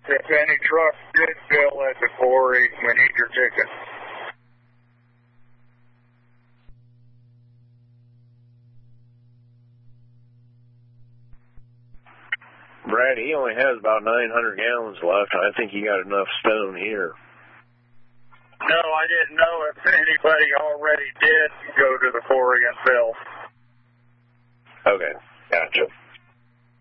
If any trucks did fill at the quarry, we need your ticket. Brad, he only has about 900 gallons left. I think he got enough stone here. No, I didn't know if anybody already did go to the quarry and fill. Okay, gotcha.